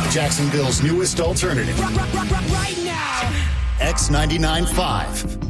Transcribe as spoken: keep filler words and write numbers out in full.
Jacksonville's newest alternative. Right now. X ninety-nine point five.